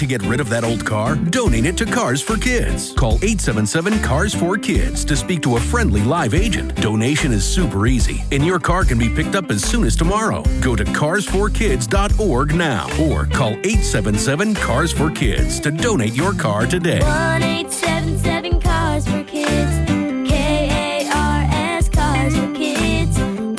get rid of that old car? Donate it to Cars for Kids. Call 877-CARS4KIDS to speak to a friendly live agent. Donation is super easy, and your car can be picked up as soon as tomorrow. Go to carsforkids.org now or call 877-CARS4KIDS to donate your car today. 1-877-CARS4KIDS. KARS Cars for Kids.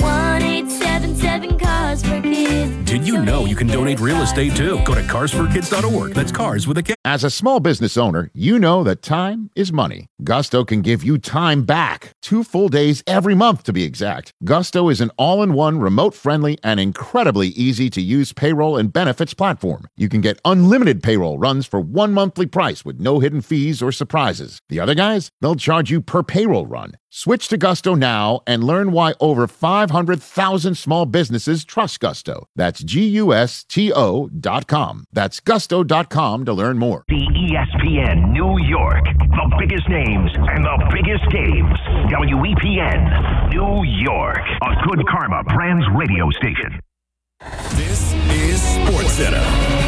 1-877-CARS4KIDS. Did you know you can donate real estate too? Go to carsforkids.org. That's cars with a K. As a small business owner, you know that time is money. Gusto can give you time back. 2 full days every month, to be exact. Gusto is an all-in-one, remote-friendly, and incredibly easy-to-use payroll and benefits platform. You can get unlimited payroll runs for one monthly price with no hidden fees or surprises. The other guys, they'll charge you per payroll run. Switch to Gusto now and learn why over 500,000 small businesses trust Gusto. That's GUSTO.com. That's gusto.com to learn more. The ESPN New York. The biggest names and the biggest games. WEPN New York. A Good Karma Brands radio station. This is SportsCenter.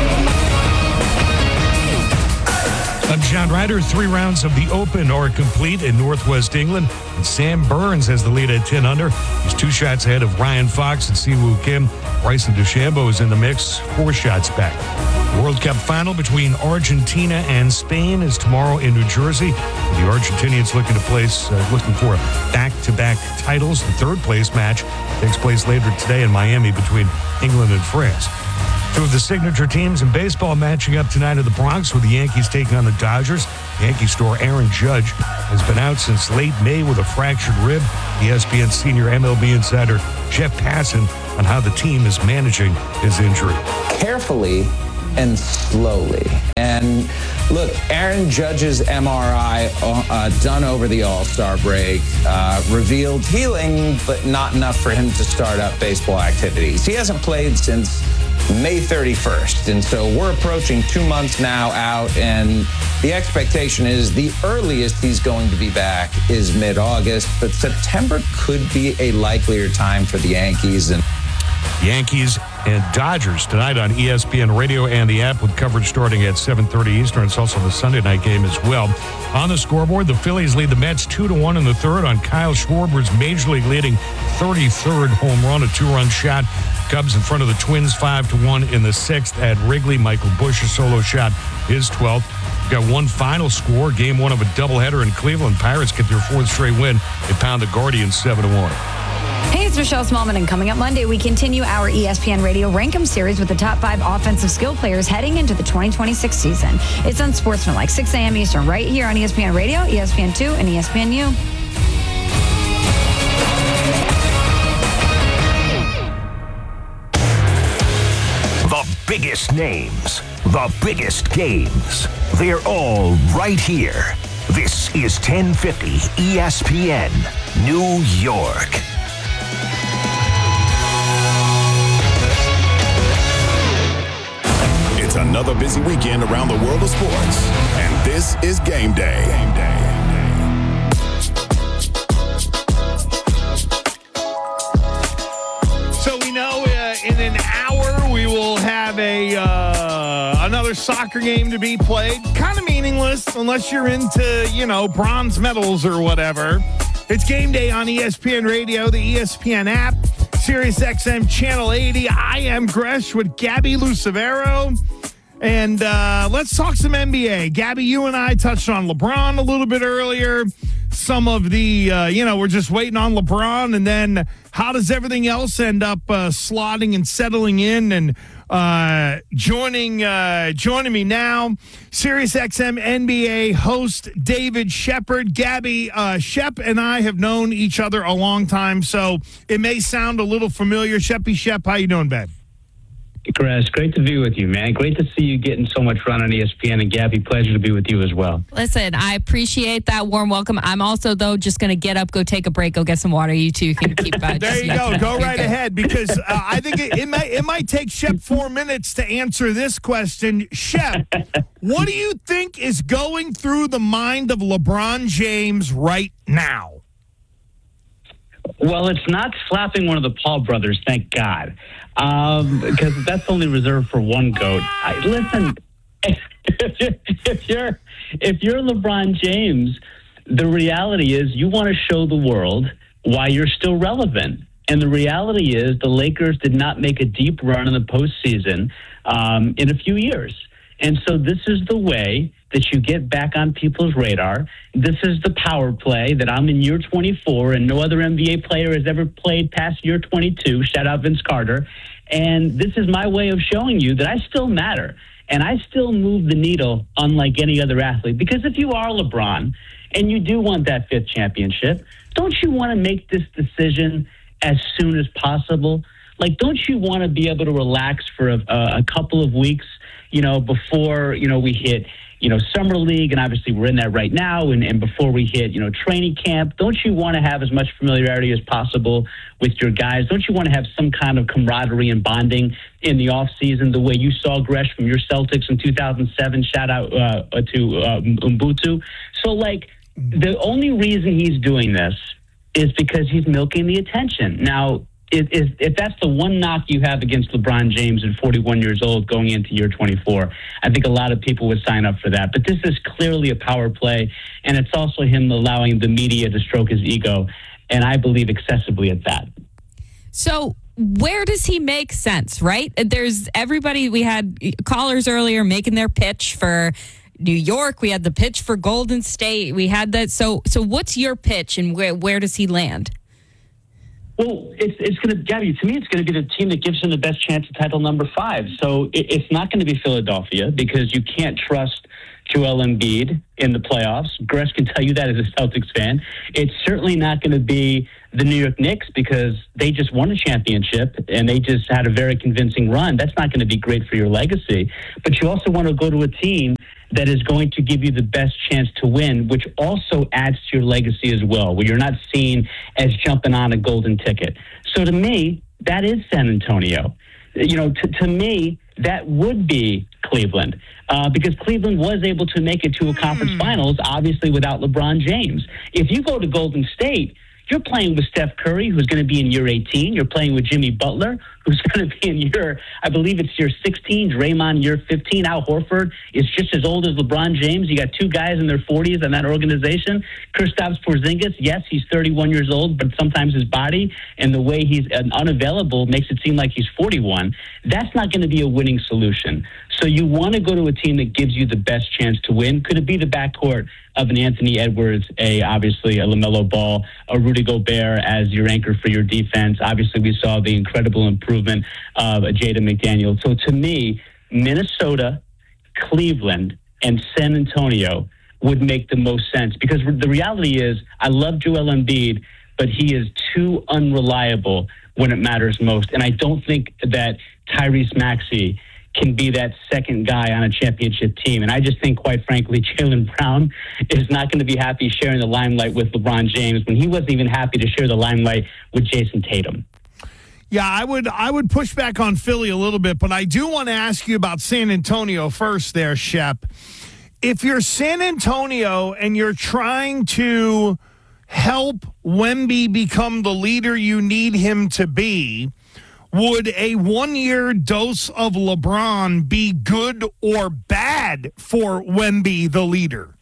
I'm John Ryder. 3 rounds of the Open are complete in Northwest England. And Sam Burns has the lead at 10 under. He's 2 shots ahead of Ryan Fox and Siwoo Kim. Bryson DeChambeau is in the mix, 4 shots back. World Cup final between Argentina and Spain is tomorrow in New Jersey. The Argentinians looking for back-to-back titles. The third-place match takes place later today in Miami between England and France. 2 of the signature teams in baseball matching up tonight in the Bronx with the Yankees taking on the Dodgers. Yankee star Aaron Judge has been out since late May with a fractured rib. ESPN senior MLB insider Jeff Passan on how the team is managing his injury. Carefully and slowly. And look, Aaron Judge's MRI done over the All-Star break revealed healing, but not enough for him to start up baseball activities. He hasn't played since May 31st, and so we're approaching 2 months now out, and the expectation is the earliest he's going to be back is mid-August, but September could be a likelier time for the Yankees. And Yankees and Dodgers tonight on ESPN Radio and the app with coverage starting at 7:30 Eastern. It's also the Sunday night game as well. On the scoreboard, the Phillies lead the Mets 2-1 in the third on Kyle Schwarber's Major League leading 33rd home run, a 2-run shot. Cubs in front of the Twins 5-1 in the sixth at Wrigley. Michael Busch's solo shot, his 12th. We've got one final score, game 1 of a doubleheader in Cleveland. Pirates get their 4th straight win. They pound the Guardians 7-1. Hey, it's Michelle Smallman, and coming up Monday, we continue our ESPN Radio Rankem series with the top 5 offensive skill players heading into the 2026 season. It's on Sportsmanlike, 6 a.m. Eastern, right here on ESPN Radio, ESPN2, and ESPNU. The biggest names, the biggest games. They're all right here. This is 1050 ESPN New York. It's another busy weekend around the world of sports, and this is Game Day. Game Day. So we know in an hour we will have another soccer game to be played. Kind of meaningless unless you're into, bronze medals or whatever. It's Game Day on ESPN Radio, the ESPN app, Sirius XM Channel 80. I am Gresh with Gabby Lucevero. And let's talk some NBA. Gabby, you and I touched on LeBron a little bit earlier. Some of the, we're just waiting on LeBron. And then how does everything else end up slotting and settling in? And joining me now, Sirius XM NBA host David Shepard. Gabby, Shep and I have known each other a long time, so it may sound a little familiar. Shep, how you doing, Ben? Gresh, great to be with you, man. Great to see you getting so much run on ESPN. And Gabby, pleasure to be with you as well. Listen, I appreciate that warm welcome. I'm also, though, just going to get up, go take a break, go get some water. You two can keep there you go. Go right ahead, because I think it might take Shep 4 minutes to answer this question. Shep, what do you think is going through the mind of LeBron James right now? Well, it's not slapping one of the Paul brothers, thank God. Because that's only reserved for one GOAT. Listen, if you're LeBron James, the reality is you want to show the world why you're still relevant. And the reality is the Lakers did not make a deep run in the postseason in a few years. And so this is the way that you get back on people's radar. This is the power play that I'm in year 24 and no other NBA player has ever played past year 22. Shout out Vince Carter. And this is my way of showing you that I still matter. And I still move the needle unlike any other athlete. Because if you are LeBron and you do want that 5th championship, don't you want to make this decision as soon as possible? Like, don't you want to be able to relax for a couple of weeks, before, we hit, summer league, and obviously we're in that right now, and before we hit, training camp? Don't you want to have as much familiarity as possible with your guys? Don't you want to have some kind of camaraderie and bonding in the off season, the way you saw Gresh from your Celtics in 2007? Shout out to Mbutu. So, the only reason he's doing this is because he's milking the attention. Now, if that's the one knock you have against LeBron James at 41 years old going into year 24, I think a lot of people would sign up for that. But this is clearly a power play, and it's also him allowing the media to stroke his ego, and I believe excessively at that. So where does he make sense, right? There's everybody, we had callers earlier making their pitch for New York. We had the pitch for Golden State. We had that. So what's your pitch, and where does he land? Well, it's going to, Gabby, to me, it's going to be the team that gives him the best chance at title number 5. So it's not going to be Philadelphia because you can't trust Joel Embiid in the playoffs. Gresh can tell you that as a Celtics fan. It's certainly not going to be the New York Knicks because they just won a championship and they just had a very convincing run. That's not going to be great for your legacy. But you also want to go to a team that is going to give you the best chance to win, which also adds to your legacy as well, where you're not seen as jumping on a golden ticket. So to me, that is San Antonio. To me, that would be Cleveland, because Cleveland was able to make it to a conference finals, obviously without LeBron James. If you go to Golden State, you're playing with Steph Curry, who's going to be in year 18. You're playing with Jimmy Butler, who's going to be in year, I believe it's year 16. Draymond, year 15. Al Horford is just as old as LeBron James. You got two guys in their 40s in that organization. Kristaps Porzingis, yes, he's 31 years old, but sometimes his body and the way he's unavailable makes it seem like he's 41. That's not going to be a winning solution. So you want to go to a team that gives you the best chance to win. Could it be the backcourt of an Anthony Edwards, obviously a LaMelo Ball, a Rudy Gobert as your anchor for your defense? Obviously, we saw the incredible improvement of Jaden McDaniel. So to me, Minnesota, Cleveland, and San Antonio would make the most sense, because the reality is I love Joel Embiid, but he is too unreliable when it matters most. And I don't think that Tyrese Maxey can be that second guy on a championship team. And I just think, quite frankly, Jaylen Brown is not going to be happy sharing the limelight with LeBron James when he wasn't even happy to share the limelight with Jason Tatum. Yeah, I would push back on Philly a little bit, but I do want to ask you about San Antonio first there, Shep. If you're San Antonio and you're trying to help Wemby become the leader you need him to be, would a 1-year dose of LeBron be good or bad for Wemby, the leader?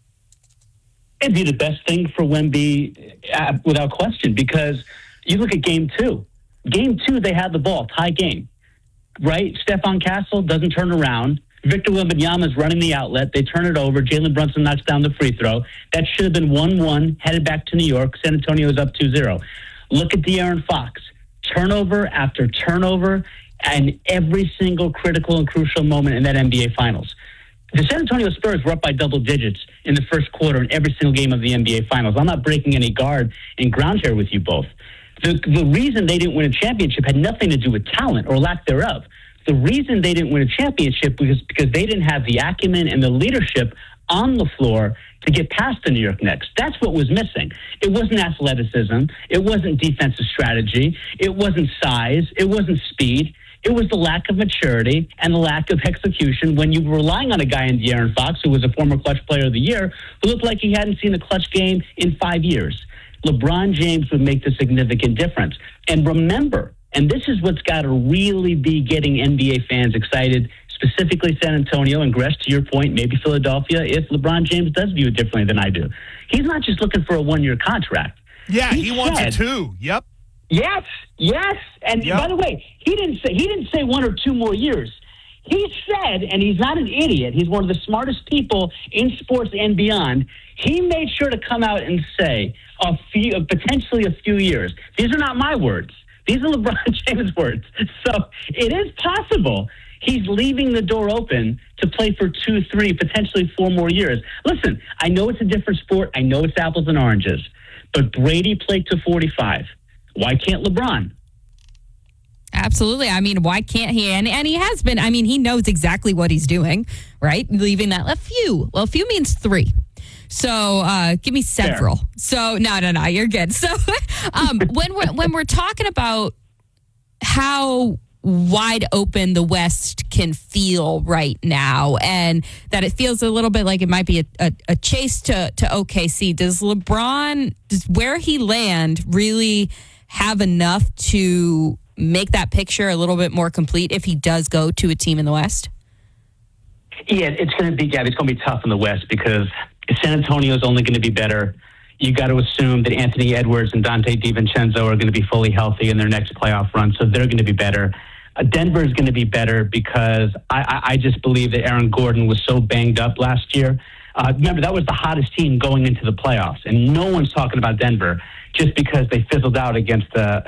It'd be the best thing for Wemby, without question, because you look at Game 2. Game 2, they had the ball, tie game, right? Stephon Castle doesn't turn around. Victor Wembanyama is running the outlet. They turn it over. Jalen Brunson knocks down the free throw. That should have been 1-1, headed back to New York. San Antonio is up 2-0. Look at De'Aaron Fox. Turnover after turnover, and every single critical and crucial moment in that NBA Finals. The San Antonio Spurs were up by double digits in the first quarter in every single game of the NBA Finals. I'm not breaking any guard and ground here with you both. The reason they didn't win a championship had nothing to do with talent or lack thereof. The reason they didn't win a championship was because they didn't have the acumen and the leadership on the floor to get past the New York Knicks. That's what was missing. It wasn't athleticism. It wasn't defensive strategy. It wasn't size. It wasn't speed. It was the lack of maturity and the lack of execution when you were relying on a guy in De'Aaron Fox, who was a former clutch player of the year, who looked like he hadn't seen a clutch game in 5 years. LeBron James would make the significant difference. And remember, and this is what's got to really be getting NBA fans excited, specifically San Antonio, and Gresh, to your point, maybe Philadelphia, if LeBron James does view it differently than I do. He's not just looking for a one-year contract. Yeah, he wants a 2. Yep. Yes. And by the way, he didn't say 1 or 2 more years. He said, and he's not an idiot, he's one of the smartest people in sports and beyond, he made sure to come out and say potentially a few years. These are not my words. These are LeBron James' words. So it is possible he's leaving the door open to play for 2, 3, potentially 4 more years. Listen, I know it's a different sport. I know it's apples and oranges. But Brady played to 45. Why can't LeBron? Absolutely. I mean, why can't he? And he has been. I mean, he knows exactly what he's doing, right? Leaving that a few. Well, a few means 3. So give me several. Fair. So no, you're good. So when we're talking about how wide open the West can feel right now, and that it feels a little bit like it might be a chase to OKC, does where he land really have enough to make that picture a little bit more complete if he does go to a team in the West? Yeah, it's going to be, Gabby, it's going to be tough in the West because San Antonio is only going to be better. You got to assume that Anthony Edwards and Dante DiVincenzo are going to be fully healthy in their next playoff run, so they're going to be better. Denver is going to be better because I just believe that Aaron Gordon was so banged up last year. Remember, that was the hottest team going into the playoffs, and no one's talking about Denver just because they fizzled out against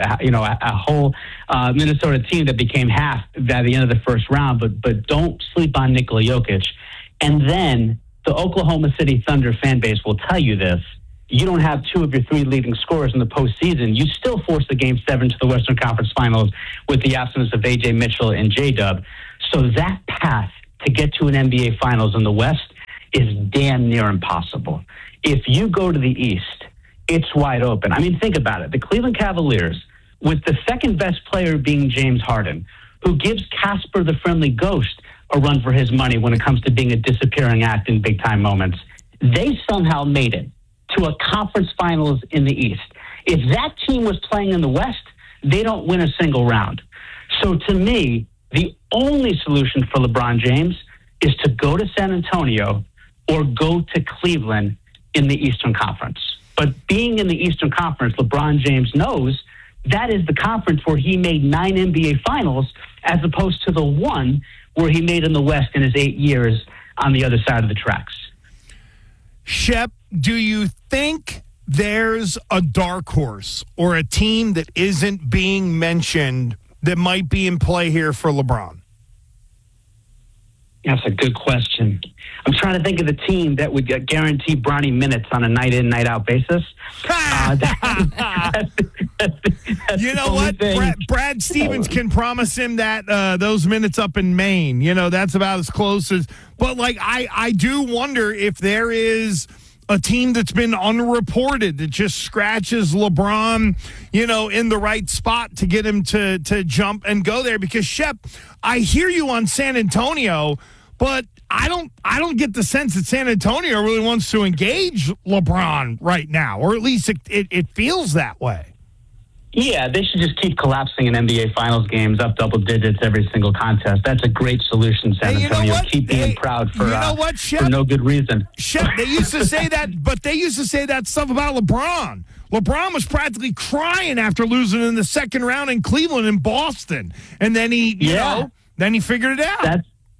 a whole Minnesota team that became half by the end of the first round. But don't sleep on Nikola Jokic. And then the Oklahoma City Thunder fan base will tell you this. You don't have 2 of your 3 leading scorers in the postseason. You still force the Game 7 to the Western Conference Finals with the absence of A.J. Mitchell and J-Dub. So that path to get to an NBA Finals in the West is damn near impossible. If you go to the East, it's wide open. I mean, think about it. The Cleveland Cavaliers, with the second best player being James Harden, who gives Casper the Friendly Ghost a run for his money when it comes to being a disappearing act in big-time moments, they somehow made it to a conference finals in the East. If that team was playing in the West, they don't win a single round. So to me, the only solution for LeBron James is to go to San Antonio or go to Cleveland in the Eastern Conference. But being in the Eastern Conference, LeBron James knows that is the conference where he made 9 NBA Finals as opposed to the 1 where he made in the West in his 8 years on the other side of the tracks. Shep, do you think there's a dark horse or a team that isn't being mentioned that might be in play here for LeBron? That's a good question. I'm trying to think of the team that would guarantee Bronny minutes on a night-in, night-out basis. You know what? Brad Stevens can promise him that those minutes up in Maine. You know, that's about as close as. But, like, I do wonder if there is a team that's been unreported that just scratches LeBron, you know, in the right spot to get him to jump and go there. Because, Shep, I hear you on San Antonio, but I don't get the sense that San Antonio really wants to engage LeBron right now, or at least it feels that way. Yeah, they should just keep collapsing in NBA Finals games up double digits every single contest. That's a great solution, San Antonio. Keep being proud for no good reason. Shep, they used to say that, but they used to say that stuff about LeBron. LeBron was practically crying after losing in the second round in Cleveland and Boston, and then he figured it out.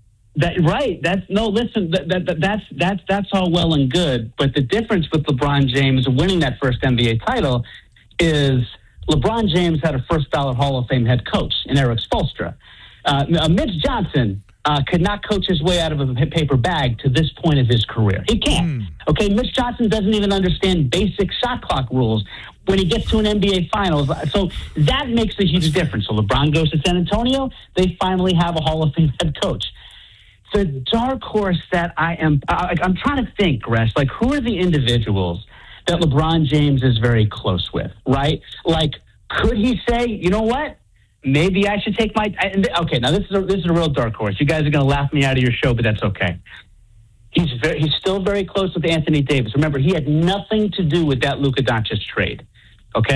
That's all well and good, but the difference with LeBron James winning that first NBA title is LeBron James had a first-ballot Hall of Fame head coach in Eric Spoelstra. Mitch Johnson could not coach his way out of a paper bag to this point of his career. He can't. Okay, Mitch Johnson doesn't even understand basic shot clock rules when he gets to an NBA Finals. So that makes a huge difference. So LeBron goes to San Antonio. They finally have a Hall of Fame head coach. The dark horse that I'm trying to think, Gresh, like who are the individuals that LeBron James is very close with, right? Like, could he say, you know what? Maybe I should take my. Okay, now this is a real dark horse. You guys are going to laugh me out of your show, but that's okay. He's still very close with Anthony Davis. Remember, he had nothing to do with that Luka Doncic trade. Okay,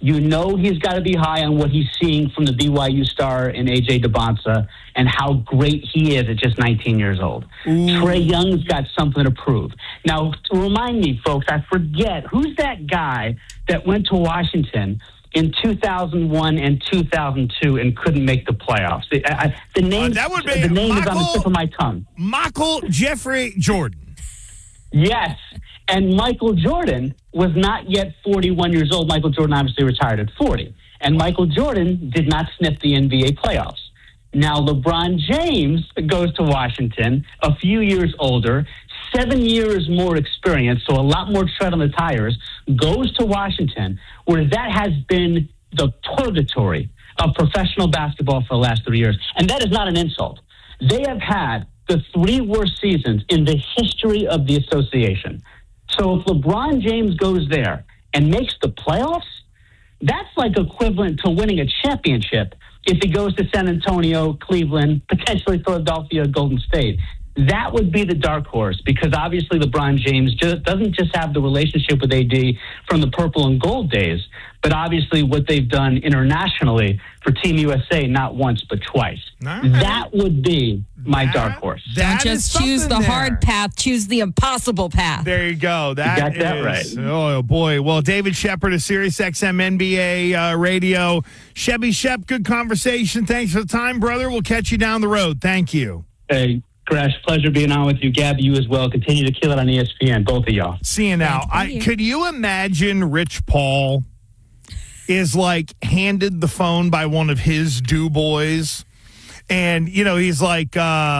You know he's got to be high on what he's seeing from the BYU star in A.J. DeBonsa and how great he is at just 19 years old. Trey Young's got something to prove. Now, to remind me, folks, I forget, who's that guy that went to Washington in 2001 and 2002 and couldn't make the playoffs? The name, that would be the name is on the tip of my tongue. Michael Jeffrey Jordan. Yes. And Michael Jordan was not yet 41 years old. Michael Jordan obviously retired at 40. And Michael Jordan did not sniff the NBA playoffs. Now, LeBron James goes to Washington, a few years older, 7 years more experience, so a lot more tread on the tires, goes to Washington, where that has been the purgatory of professional basketball for the last 3 years. And that is not an insult. They have had the 3 worst seasons in the history of the association. So if LeBron James goes there and makes the playoffs, that's like equivalent to winning a championship if he goes to San Antonio, Cleveland, potentially Philadelphia, Golden State. That would be the dark horse, because obviously LeBron James doesn't just have the relationship with AD from the purple and gold days, but obviously what they've done internationally for Team USA, not once but twice. Right. That would be my dark horse. Don't just choose the hard path, choose the impossible path. There you go. You got that right. Oh, boy. Well, David Shepard of SiriusXM NBA Radio. Chevy Shep, good conversation. Thanks for the time, brother. We'll catch you down the road. Thank you. Hey, Gresh, pleasure being on with you. Gabby, you as well. Continue to kill it on ESPN, both of y'all. See you now. Could you imagine Rich Paul is like handed the phone by one of his boys, and he's like,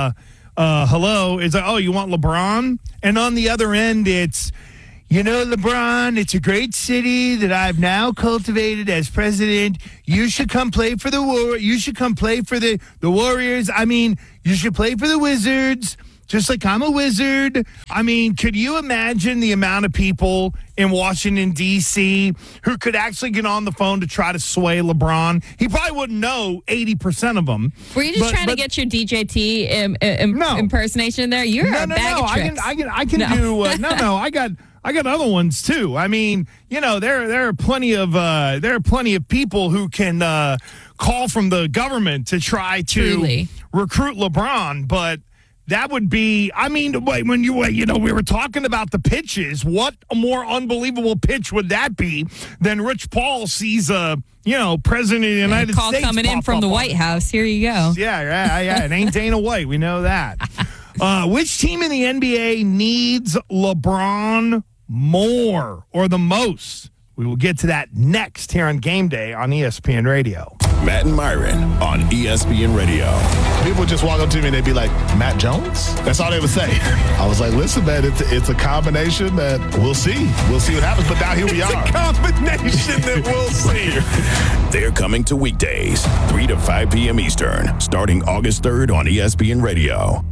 hello. It's like, oh, you want LeBron? And on the other end, it's, LeBron, it's a great city that I've now cultivated as president. You should come play for you should come play for the Warriors. I mean, you should play for the Wizards, just like I'm a Wizard. I mean, could you imagine the amount of people in Washington, D.C. who could actually get on the phone to try to sway LeBron? He probably wouldn't know 80% of them. Were you just trying to get your DJT impersonation there? You're a bag of tricks. I can do I got other ones too. I mean, there are plenty of people who can call from the government to try to recruit LeBron, but that would be, when we were talking about the pitches, what a more unbelievable pitch would that be than Rich Paul sees a president of the United States call coming in from the White House. Here you go. Yeah. It ain't Dana White. We know that. Which team in the NBA needs LeBron more or the most? We will get to that next here on Game Day on ESPN Radio. Matt and Myron on ESPN Radio. People just walk up to me and they'd be like, Matt Jones? That's all they would say. I was like, listen, man, it's a combination that we'll see. We'll see what happens, but now here we are. It's a combination that we'll see. They're coming to weekdays, 3 to 5 p.m. Eastern, starting August 3rd on ESPN Radio.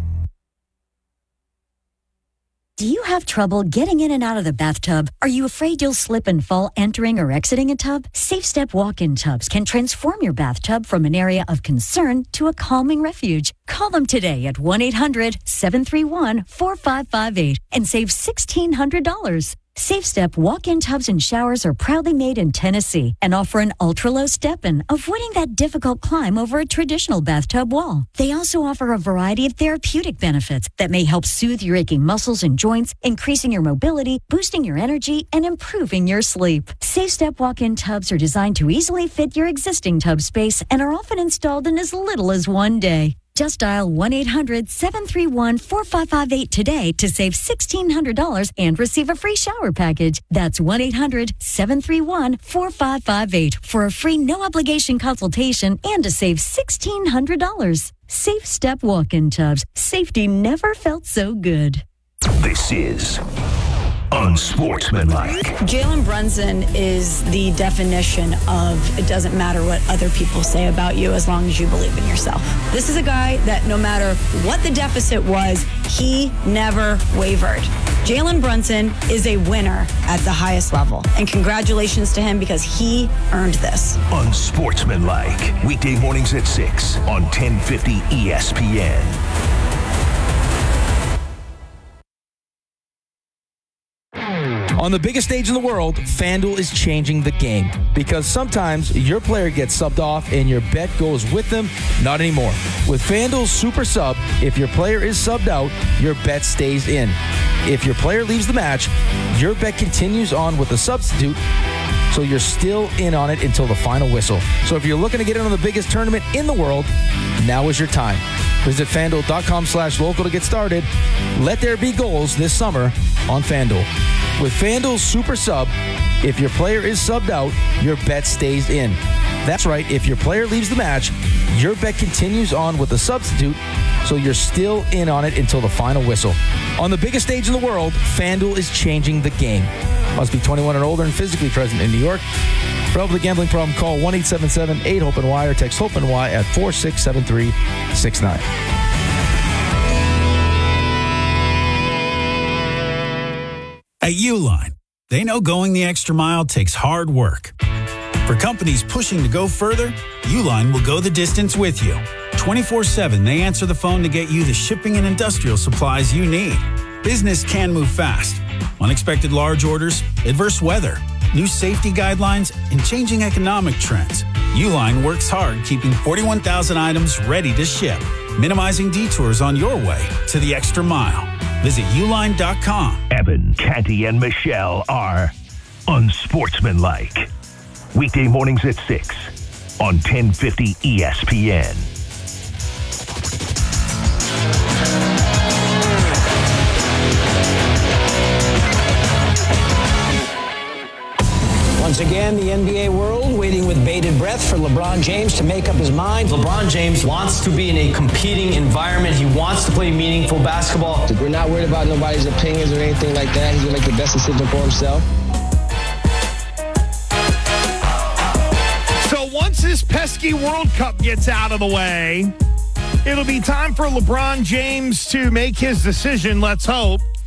Do you have trouble getting in and out of the bathtub? Are you afraid you'll slip and fall entering or exiting a tub? Safe Step walk-in tubs can transform your bathtub from an area of concern to a calming refuge. Call them today at 1-800-731-4558 and save $1,600. Safe Step walk-in tubs and showers are proudly made in Tennessee and offer an ultra-low step-in, avoiding that difficult climb over a traditional bathtub wall. They also offer a variety of therapeutic benefits that may help soothe your aching muscles and joints, increasing your mobility, boosting your energy, and improving your sleep. Safe Step walk-in tubs are designed to easily fit your existing tub space and are often installed in as little as one day. Just dial 1-800-731-4558 today to save $1,600 and receive a free shower package. That's 1-800-731-4558 for a free no-obligation consultation and to save $1,600. Safe Step walk-in tubs. Safety never felt so good. This is unsportsmanlike. Jalen Brunson is the definition of it doesn't matter what other people say about you as long as you believe in yourself. This is a guy that no matter what the deficit was, he never wavered. Jalen Brunson is a winner at the highest level. And congratulations to him because he earned this. Unsportsmanlike. Weekday mornings at 6 on 1050 ESPN. On the biggest stage in the world, FanDuel is changing the game because sometimes your player gets subbed off and your bet goes with them. Not anymore. With FanDuel's Super Sub, if your player is subbed out, your bet stays in. If your player leaves the match, your bet continues on with a substitute, so you're still in on it until the final whistle. So if you're looking to get in on the biggest tournament in the world, now is your time. Visit FanDuel.com/local to get started. Let there be goals this summer on FanDuel. With FanDuel's Super Sub, if your player is subbed out, your bet stays in. That's right, if your player leaves the match, your bet continues on with a substitute, so you're still in on it until the final whistle. On the biggest stage in the world, FanDuel is changing the game. Must be 21 or older and physically present in New York. For help with a gambling problem, call 1-877-8-HOPE-NY or text HOPE-NY at 467369. At Uline, they know going the extra mile takes hard work. For companies pushing to go further, Uline will go the distance with you. 24/7, they answer the phone to get you the shipping and industrial supplies you need. Business can move fast. Unexpected large orders, adverse weather, new safety guidelines, and changing economic trends. Uline works hard keeping 41,000 items ready to ship, minimizing detours on your way to the extra mile. Visit uline.com. Evan, Canty, and Michelle are unsportsmanlike. Weekday mornings at 6 on 1050 ESPN. Once again, the NBA world waiting with bated breath for LeBron James to make up his mind. LeBron James wants to be in a competing environment. He wants to play meaningful basketball. We're not worried about nobody's opinions or anything like that. He's going to make the best decision for himself. So once this pesky World Cup gets out of the way, it'll be time for LeBron James to make his decision, let's hope.